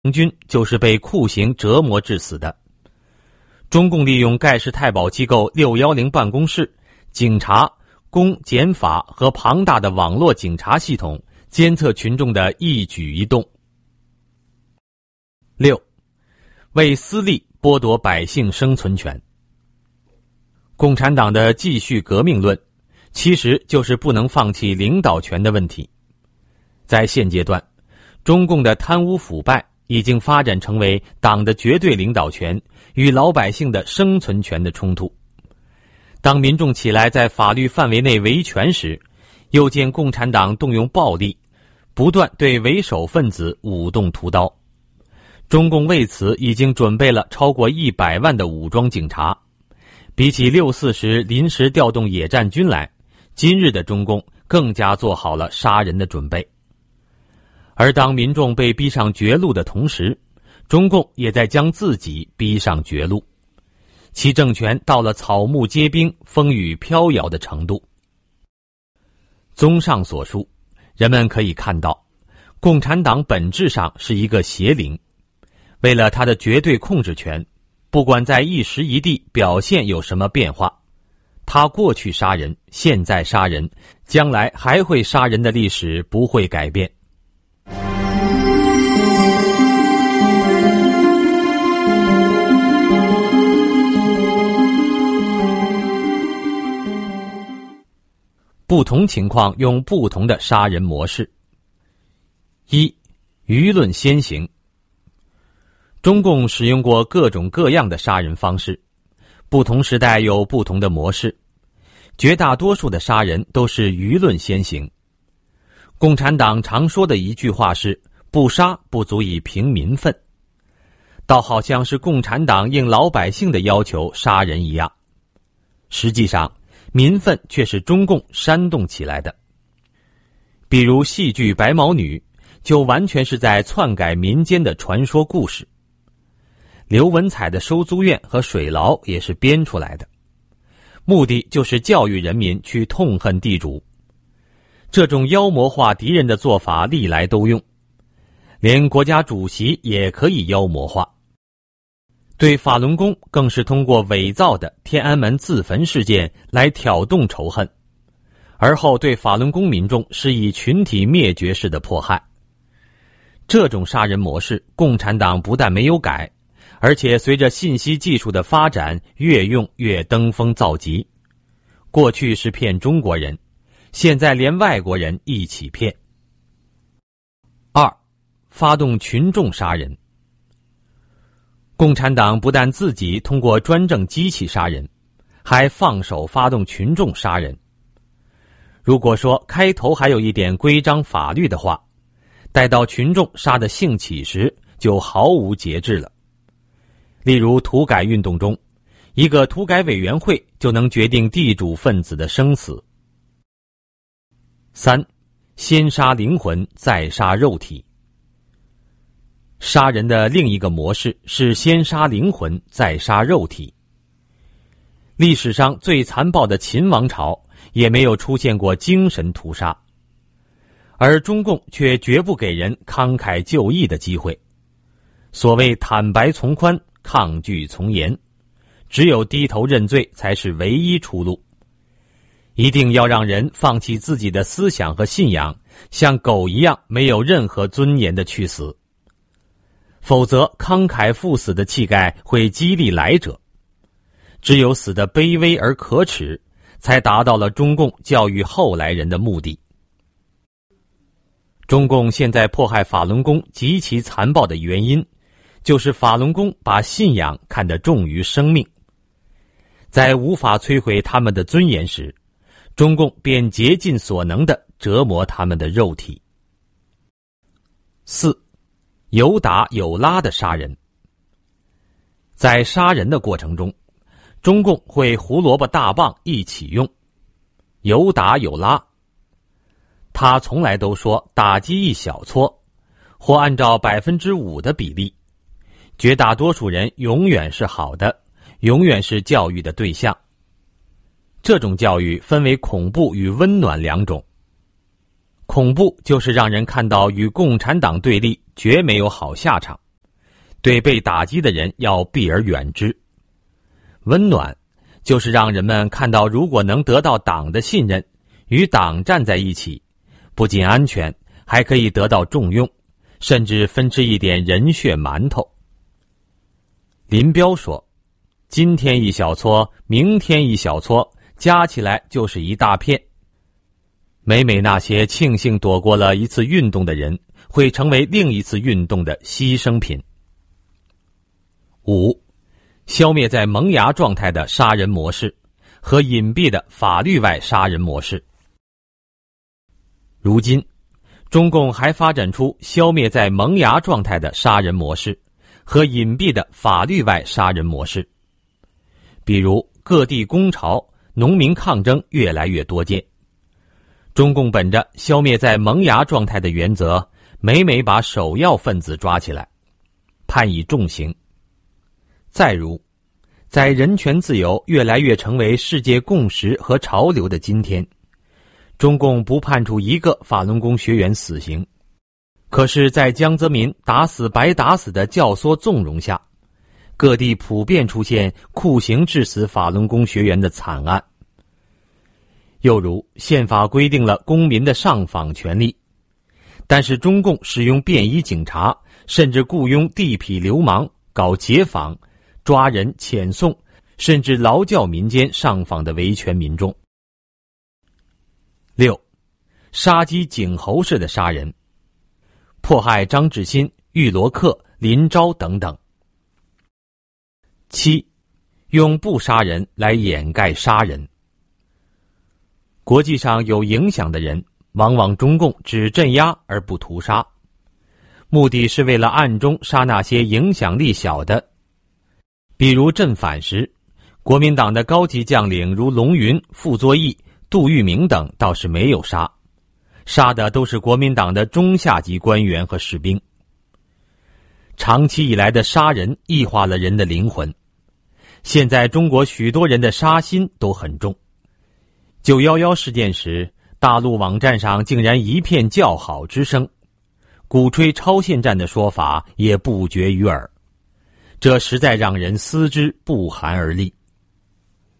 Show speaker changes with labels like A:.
A: 军就是被酷刑折磨致死的。中共利用盖世太保机构610办公室、警察、公检法和庞大的网络警察系统监测群众的一举一动。6. 为私利剥夺百姓生存权。共产党的继续革命论其实就是不能放弃领导权的问题。在现阶段，中共的贪污腐败已经发展成为党的绝对领导权与老百姓的生存权的冲突。当民众起来在法律范围内维权时，又见共产党动用暴力，不断对为首分子舞动屠刀。中共为此已经准备了超过100万的武装警察，比起6·4时临时调动野战军来，今日的中共更加做好了杀人的准备。而当民众被逼上绝路的同时，中共也在将自己逼上绝路，其政权到了草木皆兵、风雨飘摇的程度。综上所述，人们可以看到，共产党本质上是一个邪灵，为了他的绝对控制权，不管在一时一地表现有什么变化，他过去杀人、现在杀人、将来还会杀人的历史不会改变。不同情况用不同的杀人模式。1. 舆论先行。中共使用过各种各样的杀人方式，不同时代有不同的模式，绝大多数的杀人都是舆论先行。共产党常说的一句话是，不杀不足以平民愤，倒好像是共产党应老百姓的要求杀人一样。实际上，民愤却是中共煽动起来的。比如戏剧《白毛女》就完全是在篡改民间的传说故事。刘文彩的收租院和水牢也是编出来的，目的就是教育人民去痛恨地主。这种妖魔化敌人的做法历来都用，连国家主席也可以妖魔化。对法轮功更是通过伪造的天安门自焚事件来挑动仇恨，而后对法轮功民众施以群体灭绝式的迫害。这种杀人模式，共产党不但没有改，而且随着信息技术的发展，越用越登峰造极。过去是骗中国人，现在连外国人一起骗。2. 发动群众杀人。共产党不但自己通过专政机器杀人，还放手发动群众杀人。如果说开头还有一点规章法律的话，待到群众杀得兴起时，就毫无节制了。例如土改运动中，一个土改委员会就能决定地主分子的生死。3. 先杀灵魂，再杀肉体。杀人的另一个模式是先杀灵魂，再杀肉体。历史上最残暴的秦王朝也没有出现过精神屠杀，而中共却绝不给人慷慨就义的机会。所谓坦白从宽，抗拒从严，只有低头认罪才是唯一出路。一定要让人放弃自己的思想和信仰，像狗一样没有任何尊严的去死。否则慷慨赴死的气概会激励来者，只有死得卑微而可耻，才达到了中共教育后来人的目的。中共现在迫害法轮功极其残暴的原因，就是法轮功把信仰看得重于生命。在无法摧毁他们的尊严时，中共便竭尽所能地折磨他们的肉体。4. 有打有拉的杀人。在杀人的过程中，中共会胡萝卜大棒一起用，有打有拉。他从来都说打击一小撮，或按照5%的比例，绝大多数人永远是好的，永远是教育的对象。这种教育分为恐怖与温暖两种。恐怖就是让人看到与共产党对立绝没有好下场， 对被打击的人要避而远之。温暖就是让人们看到，如果能得到党的信任，与党站在一起，不仅安全，还可以得到重用，甚至分吃一点人血馒头。林彪说，今天一小撮，明天一小撮，加起来就是一大片。每那些庆幸躲过了一次运动的人，会成为另一次运动的牺牲品。5. 消灭在萌芽状态的杀人模式和隐蔽的法律外杀人模式。如今，中共还发展出消灭在萌芽状态的杀人模式和隐蔽的法律外杀人模式。比如，各地工潮、农民抗争越来越多见。中共本着消灭在萌芽状态的原则，每把首要分子抓起来，判以重刑。再如，在人权自由越来越成为世界共识和潮流的今天，中共不判处一个法轮功学员死刑，可是在江泽民打死白打死的教唆纵容下，各地普遍出现酷刑致死法轮功学员的惨案。又如，宪法规定了公民的上访权利，但是中共使用便衣警察，甚至雇佣地痞流氓搞劫访、抓人遣送，甚至劳教民间上访的维权民众。6. 杀鸡儆猴式的杀人，迫害张志新、玉罗克、林昭等等。7. 用不杀人来掩盖杀人。国际上有影响的人，往往中共只镇压而不屠杀，目的是为了暗中杀那些影响力小的。比如镇反时，国民党的高级将领如龙云、傅作义、杜聿明等倒是没有杀，杀的都是国民党的中下级官员和士兵。长期以来的杀人异化了人的灵魂，现在中国许多人的杀心都很重。911事件时，大陆网站上竟然一片叫好之声，鼓吹超限战的说法也不绝于耳，这实在让人思之不寒而栗。